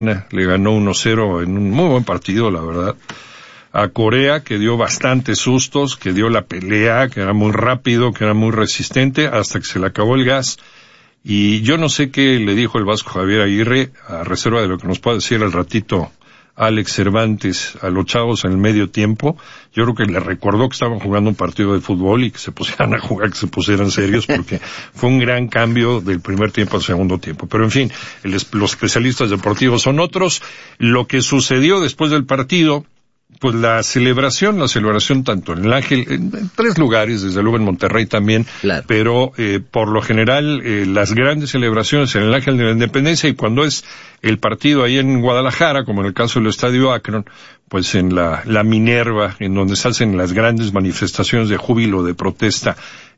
Le ganó 1-0 en un muy buen partido, la verdad, a Corea, que dio bastantes sustos, que dio la pelea, que era muy rápido, que era muy resistente, hasta que se le acabó el gas. Y yo no sé qué le dijo el Vasco Javier Aguirre, a reserva de lo que nos pueda decir al ratito Alex Cervantes a los chavos en el medio tiempo. Yo creo que le recordó que estaban jugando un partido de fútbol y que se pusieran a jugar, que se pusieran serios, porque fue un gran cambio del primer tiempo al segundo tiempo. Pero en fin, los especialistas deportivos son otros. Lo que sucedió después del partido, pues la celebración tanto en el Ángel, en 3 lugares, desde luego en Monterrey también, claro. Pero por lo general las grandes celebraciones en el Ángel de la Independencia, y cuando es el partido ahí en Guadalajara, como en el caso del Estadio Akron, pues en la Minerva, en donde se hacen las grandes manifestaciones de júbilo, de protesta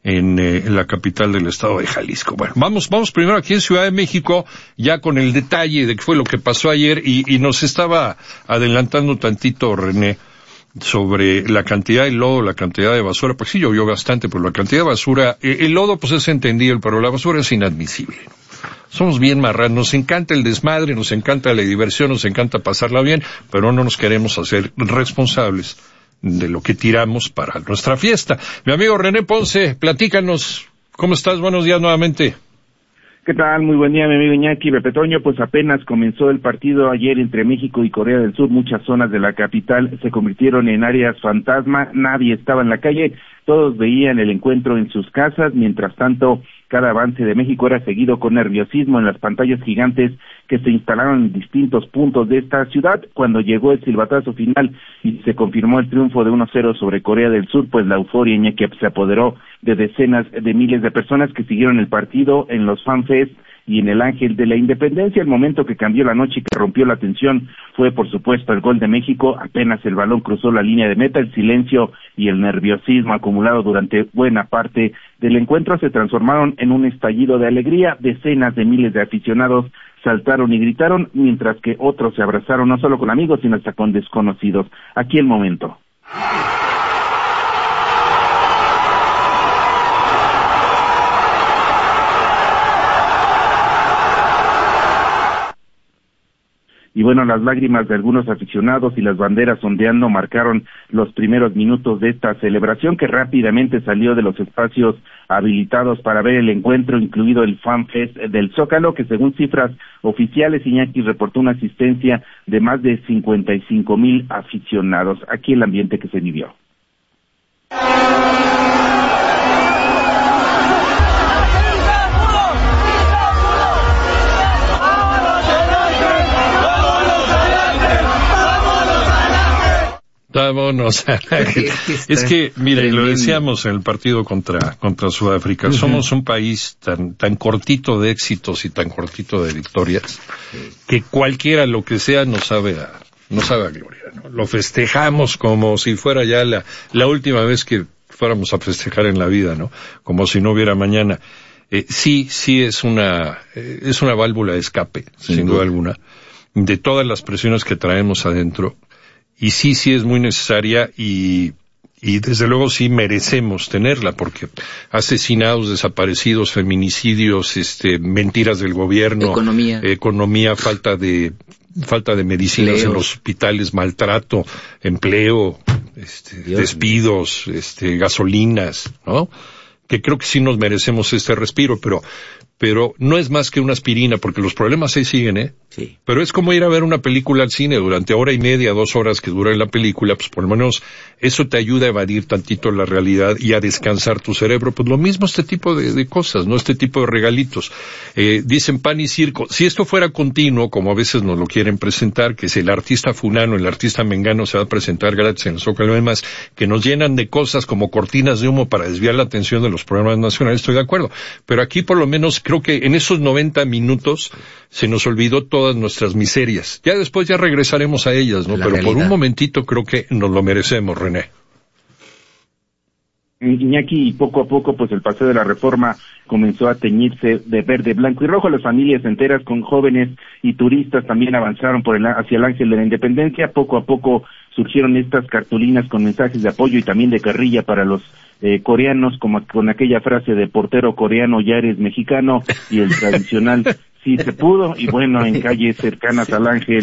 en la capital del estado de Jalisco. Bueno, vamos primero aquí en Ciudad de México, ya con el detalle de qué fue lo que pasó ayer, y nos estaba adelantando tantito René sobre la cantidad de lodo, la cantidad de basura. Pues sí llovió bastante, pero la cantidad de basura, el lodo pues es entendible, pero la basura es inadmisible. Somos bien marranos, nos encanta el desmadre, nos encanta la diversión, nos encanta pasarla bien, pero no nos queremos hacer responsables de lo que tiramos para nuestra fiesta. Mi amigo René Ponce, platícanos, ¿cómo estás? Buenos días nuevamente. ¿Qué tal? Muy buen día, mi amigo Iñaki. Pepe Toño, pues apenas comenzó el partido ayer entre México y Corea del Sur. Muchas zonas de la capital se convirtieron en áreas fantasma, nadie estaba en la calle, todos veían el encuentro en sus casas. Mientras tanto, cada avance de México era seguido con nerviosismo en las pantallas gigantes que se instalaron en distintos puntos de esta ciudad. Cuando llegó el silbatazo final y se confirmó el triunfo de 1-0 sobre Corea del Sur, pues la euforia, Iñaki, se apoderó de decenas de miles de personas que siguieron el partido en los FanFest y en el Ángel de la Independencia. El momento que cambió la noche y que rompió la tensión fue, por supuesto, el gol de México. Apenas el balón cruzó la línea de meta, el silencio y el nerviosismo acumulado durante buena parte del encuentro se transformaron en un estallido de alegría. Decenas de miles de aficionados saltaron y gritaron, mientras que otros se abrazaron no solo con amigos, sino hasta con desconocidos. Aquí el momento. Y bueno, las lágrimas de algunos aficionados y las banderas ondeando marcaron los primeros minutos de esta celebración, que rápidamente salió de los espacios habilitados para ver el encuentro, incluido el FanFest del Zócalo, que según cifras oficiales, Iñaki, reportó una asistencia de más de 55,000 aficionados. Aquí el ambiente que se vivió. Vámonos. Es que, mire, lo decíamos en el partido contra Sudáfrica, somos un país tan cortito de éxitos y tan cortito de victorias, que cualquiera, lo que sea, nos sabe a gloria, ¿no? Lo festejamos como si fuera ya la última vez que fuéramos a festejar en la vida, ¿no? Como si no hubiera mañana. Sí es una válvula de escape, sin duda alguna, de todas las presiones que traemos adentro. Y sí es muy necesaria y desde luego sí merecemos tenerla, porque asesinados, desaparecidos, feminicidios, mentiras del gobierno, economía, falta de medicinas en los hospitales, maltrato, empleo, despidos, gasolinas, ¿no? Que creo que sí nos merecemos este respiro, pero no es más que una aspirina, porque los problemas ahí siguen, Sí. Pero es como ir a ver una película al cine durante 1:30, 2 horas que dura la película, pues por lo menos eso te ayuda a evadir tantito la realidad y a descansar tu cerebro. Pues lo mismo este tipo de cosas, ¿no? Este tipo de regalitos. Dicen pan y circo. Si esto fuera continuo, como a veces nos lo quieren presentar, que si el artista fulano, el artista mengano se va a presentar gratis en el Zócalo y demás, que nos llenan de cosas como cortinas de humo para desviar la atención de los problemas nacionales, estoy de acuerdo. Pero aquí por lo menos creo que en esos 90 minutos se nos olvidó todas nuestras miserias. Ya después ya regresaremos a ellas, ¿no? Pero realidad. Por un momentito creo que nos lo merecemos, René. Iñaki, y poco a poco, pues el paseo de la Reforma comenzó a teñirse de verde, blanco y rojo. Las familias enteras con jóvenes y turistas también avanzaron hacia el Ángel de la Independencia. Poco a poco surgieron estas cartulinas con mensajes de apoyo y también de carrilla para los coreanos, como con aquella frase de portero coreano, ya eres mexicano, y el tradicional sí se pudo, y bueno, en calles cercanas al Ángel